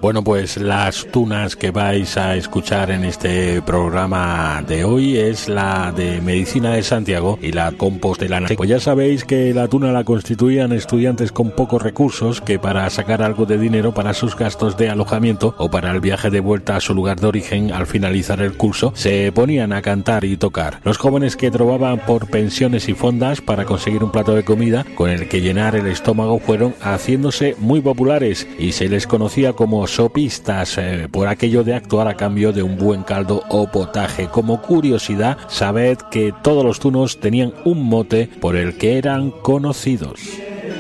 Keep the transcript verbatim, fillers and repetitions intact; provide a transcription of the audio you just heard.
Bueno, pues las tunas que vais a escuchar en este programa de hoy es la de Medicina de Santiago y la compostelana. Pues ya sabéis que la tuna la constituían estudiantes con pocos recursos que para sacar algo de dinero para sus gastos de alojamiento o para el viaje de vuelta a su lugar de origen al finalizar el curso se ponían a cantar y tocar. Los jóvenes que trobaban por pensiones y fondas para conseguir un plato de comida con el que llenar el estómago fueron haciéndose muy populares y se les conocía como sopistas eh, por aquello de actuar a cambio de un buen caldo o potaje. Como curiosidad, sabed que todos los tunos tenían un mote por el que eran conocidos.